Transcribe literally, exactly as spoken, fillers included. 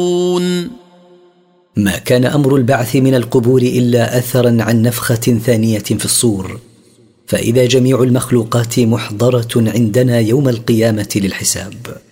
ما كان أمر البعث من القبور إلا أثرا عن نفخة ثانية في الصور، فإذا جميع المخلوقات محضرة عندنا يوم القيامة للحساب.